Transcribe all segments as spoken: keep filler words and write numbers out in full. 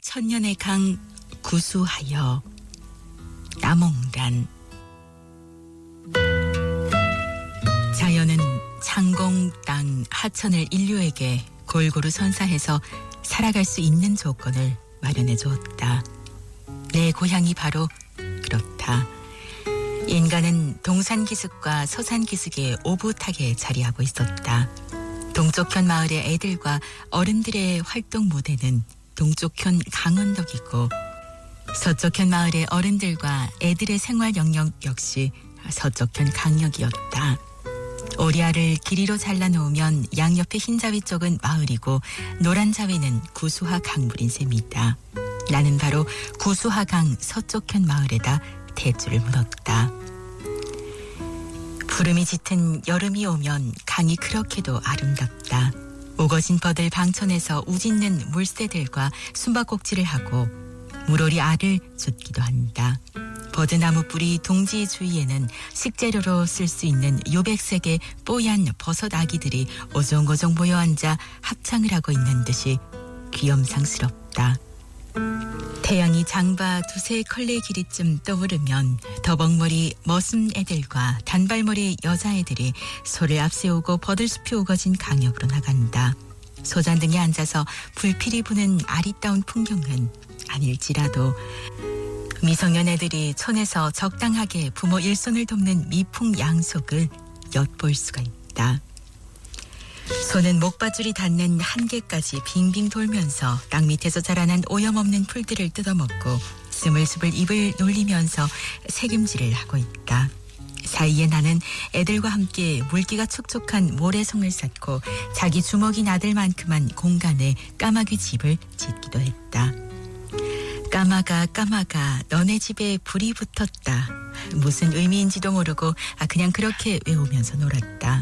천년의 강 구수하여 나몽란. 자연은 창공 땅 하천을 인류에게 골고루 선사해서 살아갈 수 있는 조건을 마련해 주었다. 내 고향이 바로 그렇다. 인간은 동산기슭과 서산기슭에 오붓하게 자리하고 있었다. 동쪽현 마을의 애들과 어른들의 활동 무대는 동쪽현 강원덕이고, 서쪽현 마을의 어른들과 애들의 생활 영역 역시 서쪽현 강역이었다. 오리알을 길이로 잘라놓으면 양옆의 흰 자위 쪽은 마을이고 노란 자위는 구수하 강물인 셈이다. 나는 바로 구수하 강 서쪽현 마을에다 대줄을 물었다. 구름이 짙은 여름이 오면 강이 그렇게도 아름답다. 우거진 버들 방천에서 우짖는 물새들과 숨바꼭질을 하고 물오리 알을 줍기도 한다. 버드나무 뿌리 동지 주위에는 식재료로 쓸 수 있는 요백색의 뽀얀 버섯 아기들이 오종오종 모여 앉아 합창을 하고 있는 듯이 귀염상스럽다. 태양이 장바 두세 컬레 길이쯤 떠오르면 더벅머리 머슴 애들과 단발머리 여자애들이 소를 앞세우고 버들숲이 우거진 강역으로 나간다. 소잔등에 앉아서 불필이 부는 아리따운 풍경은 아닐지라도 미성년 애들이 촌에서 적당하게 부모 일손을 돕는 미풍양속을 엿볼 수가 있다. 소는 목밧줄이 닿는 한계까지 빙빙 돌면서 땅 밑에서 자라난 오염없는 풀들을 뜯어먹고 스물스물 입을 놀리면서 새김질을 하고 있다. 사이에 나는 애들과 함께 물기가 촉촉한 모래성을 쌓고 자기 주먹이 나들만큼한 공간에 까마귀 집을 짓기도 했다. 까마가 까마가 너네 집에 불이 붙었다. 무슨 의미인지도 모르고 그냥 그렇게 외우면서 놀았다.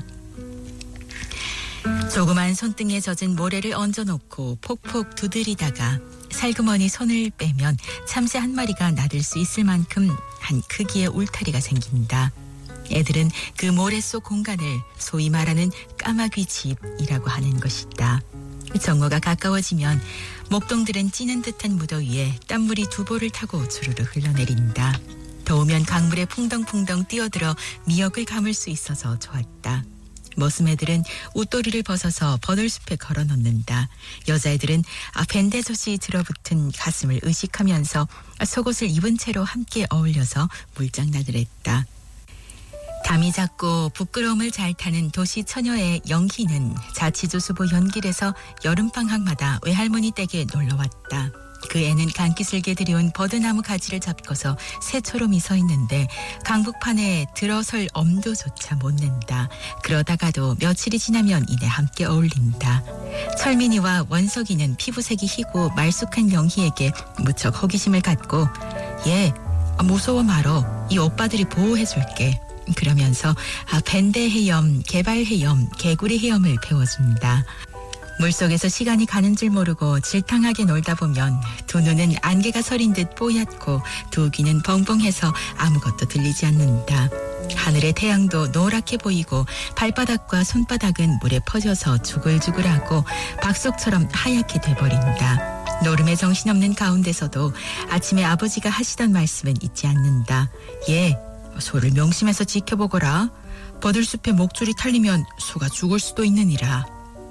조그만 손등에 젖은 모래를 얹어놓고 폭폭 두드리다가 살그머니 손을 빼면 참새 한 마리가 나들 수 있을 만큼 한 크기의 울타리가 생긴다. 애들은 그 모래 속 공간을 소위 말하는 까마귀 집이라고 하는 것이다. 정오가 가까워지면 목동들은 찌는 듯한 무더위에 땀물이 두보를 타고 주르르 흘러내린다. 더우면 강물에 풍덩풍덩 뛰어들어 미역을 감을 수 있어서 좋았다. 머슴애들은 웃도리를 벗어서 버들숲에 걸어놓는다. 여자애들은 밴데젖이 들어붙은 가슴을 의식하면서 속옷을 입은 채로 함께 어울려서 물장난을 했다. 담이 작고 부끄러움을 잘 타는 도시 처녀의 영희는 자치조수부 연길에서 여름방학마다 외할머니 댁에 놀러왔다. 그 애는 강기슬게 들여온 버드나무 가지를 잡고서 새초롬이 서 있는데 강북판에 들어설 엄두조차 못 낸다. 그러다가도 며칠이 지나면 이내 함께 어울린다. 철민이와 원석이는 피부색이 희고 말쑥한 영희에게 무척 호기심을 갖고 얘 무서워 말어. 이 오빠들이 보호해줄게. 그러면서 밴드 헤엄, 개발 헤엄, 개구리 헤엄을 배워준다. 물속에서 시간이 가는 줄 모르고 질탕하게 놀다 보면 두 눈은 안개가 서린 듯 뽀얗고 두 귀는 벙벙해서 아무것도 들리지 않는다. 하늘의 태양도 노랗게 보이고 발바닥과 손바닥은 물에 퍼져서 주글주글하고 박속처럼 하얗게 돼버린다. 노름에 정신없는 가운데서도 아침에 아버지가 하시던 말씀은 잊지 않는다. 예, 소를 명심해서 지켜보거라. 버들숲에 목줄이 탈리면 소가 죽을 수도 있느니라.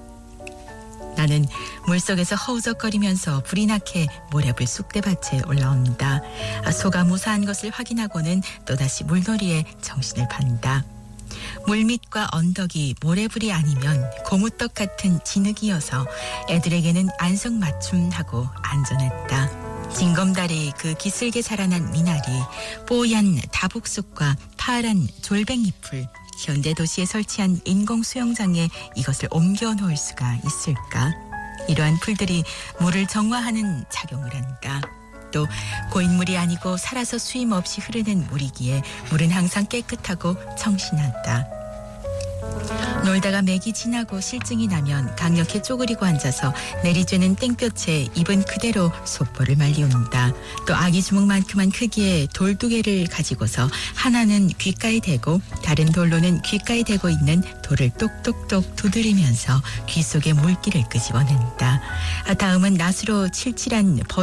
나는 물속에서 허우적거리면서 불이 나게 모래불 쑥대밭에 올라온다. 소가 무사한 것을 확인하고는 또다시 물놀이에 정신을 판다. 물밑과 언덕이 모래불이 아니면 고무떡 같은 진흙이어서 애들에게는 안성맞춤하고 안전했다. 징검다리 그 기슬게 자라난 미나리, 뽀얀 다북숲과 파란 졸뱅이풀, 현대 도시에 설치한 인공 수영장에 이것을 옮겨 놓을 수가 있을까? 이러한 풀들이 물을 정화하는 작용을 한다. 또 고인물이 아니고 살아서 수임 없이 흐르는 물이기에 물은 항상 깨끗하고 청신하다. 놀다가 맥이 지나고 실증이 나면 강력히 쪼그리고 앉아서 내리쬐는 땡볕에 입은 그대로 속보를 말리운다. 또 아기 주먹만큼한 크기의 돌 두 개를 가지고서 하나는 귓가에 대고 다른 돌로는 귓가에 대고 있는 돌을 똑똑똑 두드리면서 귀 속의 물기를 끄집어낸다. 다음은 낫으로 칠칠한